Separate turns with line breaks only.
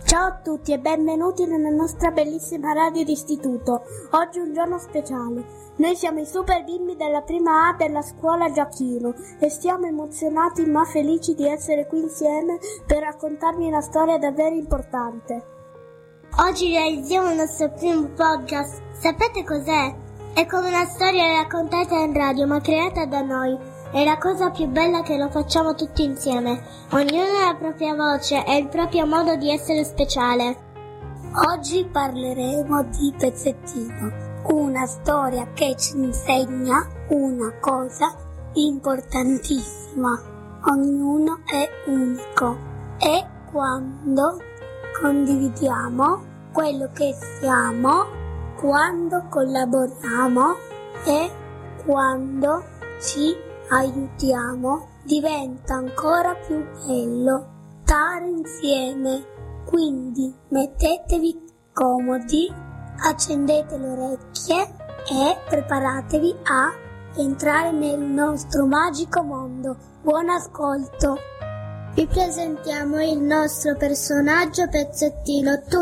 Ciao a tutti e benvenuti nella nostra bellissima radio d'istituto. Oggi è un giorno speciale. Noi siamo i super bimbi della prima A della scuola Giachino e stiamo emozionati ma felici di essere qui insieme per raccontarvi una storia davvero importante.
Oggi realizziamo il nostro primo podcast. Sapete cos'è? È come una storia raccontata in radio ma creata da noi. È la cosa più bella che lo facciamo tutti insieme. Ognuno ha la propria voce e il proprio modo di essere speciale.
Oggi parleremo di Pezzettino, una storia che ci insegna una cosa importantissima. Ognuno è unico e quando condividiamo quello che siamo, quando collaboriamo e quando ci aiutiamo, diventa ancora più bello stare insieme. Quindi mettetevi comodi, accendete le orecchie e preparatevi a entrare nel nostro magico mondo. Buon ascolto!
Vi presentiamo il nostro personaggio Pezzettino.